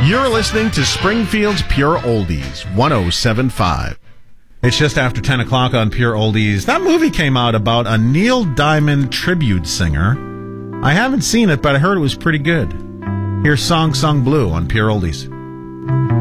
You're listening to Springfield's Pure Oldies, 107.5. It's just after 10 o'clock on Pure Oldies. That movie came out about a Neil Diamond tribute singer. I haven't seen it, but I heard it was pretty good. Here's Song Sung Blue on Pure Oldies.